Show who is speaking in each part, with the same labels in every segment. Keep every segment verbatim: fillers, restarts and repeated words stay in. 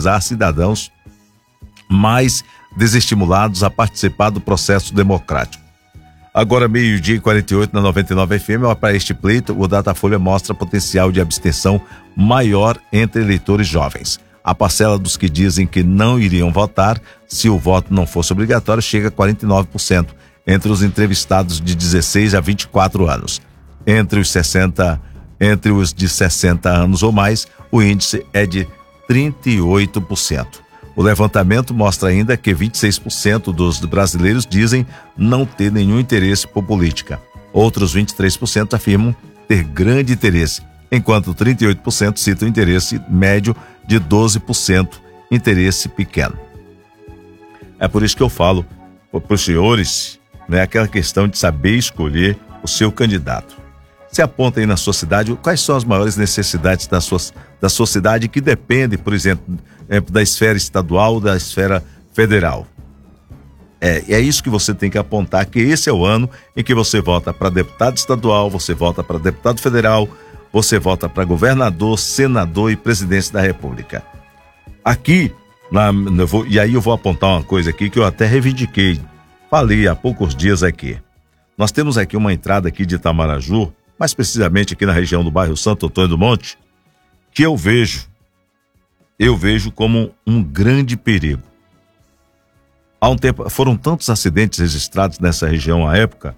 Speaker 1: mobilizar cidadãos mais desestimulados a participar do processo democrático. Agora, meio-dia e quarenta e oito na noventa e nove F M, para este pleito, o Datafolha mostra potencial de abstenção maior entre eleitores jovens. A parcela dos que dizem que não iriam votar se o voto não fosse obrigatório chega a quarenta e nove por cento entre os entrevistados de dezesseis a vinte e quatro anos. Entre os sessenta, entre os de sessenta anos ou mais, o índice é de trinta e oito por cento. O levantamento mostra ainda que vinte e seis por cento dos brasileiros dizem não ter nenhum interesse por política. Outros vinte e três por cento afirmam ter grande interesse, enquanto trinta e oito por cento citam interesse médio de doze por cento, interesse pequeno. É por isso que eu falo para os senhores, né, aquela questão de saber escolher o seu candidato. Se aponta aí na sua cidade quais são as maiores necessidades da sua, da sua cidade que depende, por exemplo, da esfera estadual ou da esfera federal. É, é isso que você tem que apontar, que esse é o ano em que você vota para deputado estadual, você vota para deputado federal, você vota para governador, senador e presidente da República. Aqui, na, eu vou, e aí eu vou apontar uma coisa aqui que eu até reivindiquei, falei há poucos dias aqui. Nós temos aqui uma entrada aqui de Itamaraju, mais precisamente aqui na região do bairro Santo Antônio do Monte, que eu vejo, eu vejo como um grande perigo. Há um tempo, foram tantos acidentes registrados nessa região à época,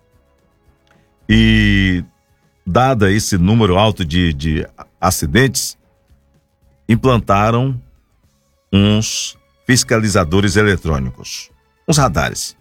Speaker 1: e dada esse número alto de, de acidentes, implantaram uns fiscalizadores eletrônicos, uns radares.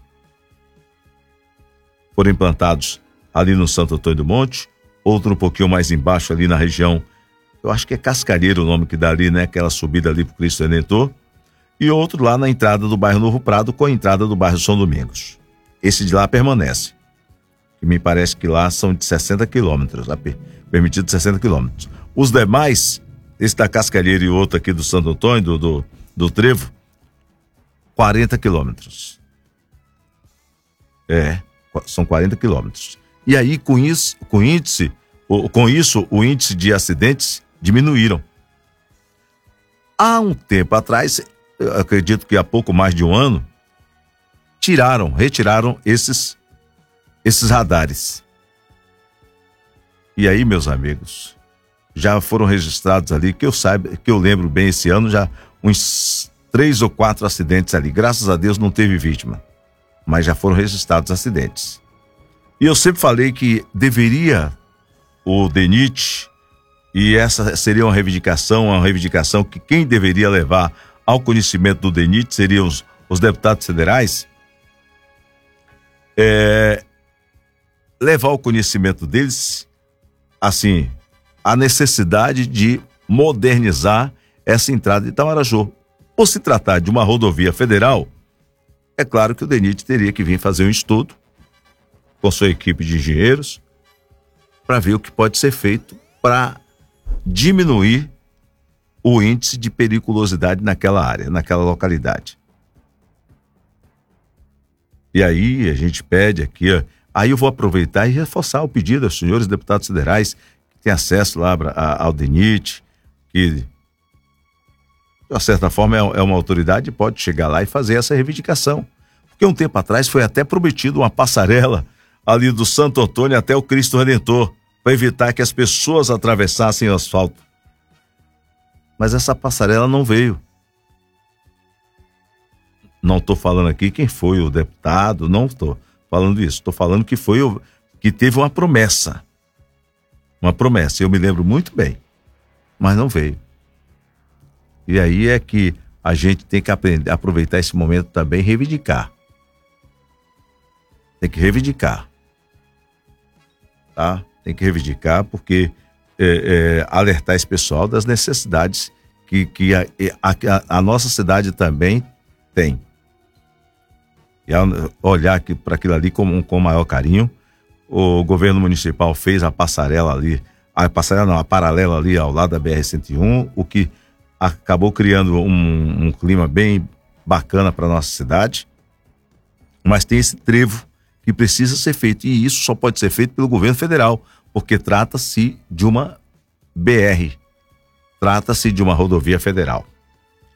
Speaker 1: Foram implantados ali no Santo Antônio do Monte, outro um pouquinho mais embaixo ali na região, eu acho que é Cascareiro o nome que dá ali, né? Aquela subida ali pro Cristo Redentor, e outro lá na entrada do bairro Novo Prado com a entrada do bairro São Domingos. Esse de lá permanece, que me parece que lá são de sessenta quilômetros, permitido sessenta quilômetros. Os demais, esse da Cascareiro e outro aqui do Santo Antônio, do, do, do Trevo, quarenta quilômetros. É, são quarenta quilômetros. E aí, com isso, com índice, com isso, o índice de acidentes diminuíram. Há um tempo atrás, eu acredito que há pouco mais de um ano, tiraram, retiraram esses, esses radares. E aí, meus amigos, já foram registrados ali, que eu saiba, que eu lembro bem esse ano, já uns três ou quatro acidentes ali. Graças a Deus não teve vítima, mas já foram registrados acidentes. E eu sempre falei que deveria o DENIT, e essa seria uma reivindicação, uma reivindicação que quem deveria levar ao conhecimento do DENIT seriam os, os deputados federais, é, levar ao conhecimento deles, assim, a necessidade de modernizar essa entrada de Itamaraju. Por se tratar de uma rodovia federal, é claro que o DENIT teria que vir fazer um estudo com sua equipe de engenheiros para ver o que pode ser feito para diminuir o índice de periculosidade naquela área, naquela localidade. E aí a gente pede aqui, ó, aí eu vou aproveitar e reforçar o pedido aos senhores deputados federais que têm acesso lá a, ao DENIT, que de uma certa forma é, é uma autoridade, pode chegar lá e fazer essa reivindicação. Porque um tempo atrás foi até prometido uma passarela ali do Santo Antônio até o Cristo Redentor, para evitar que as pessoas atravessassem o asfalto. Mas essa passarela não veio. Não estou falando aqui quem foi o deputado, não estou falando isso. Estou falando que foi o, que teve uma promessa. Uma promessa, eu me lembro muito bem, mas não veio. E aí é que a gente tem que aprender, aproveitar esse momento também e reivindicar. Tem que reivindicar. Tá? Tem que reivindicar porque é, é, alertar esse pessoal das necessidades que, que a, a, a nossa cidade também tem. E olhar para aquilo ali com, com maior carinho. O governo municipal fez a passarela ali, a passarela não, a paralela ali ao lado da B R cento e um, o que acabou criando um, um clima bem bacana para nossa cidade. Mas tem esse trevo que precisa ser feito, e isso só pode ser feito pelo governo federal, porque trata-se de uma B R, trata-se de uma rodovia federal.